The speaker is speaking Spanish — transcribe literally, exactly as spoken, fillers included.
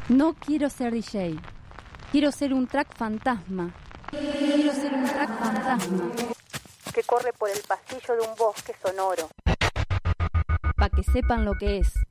No quiero ser D J. Quiero ser un track fantasma. Quiero ser un track fantasma. Que corre por el pasillo de un bosque sonoro. Pa' que sepan lo que es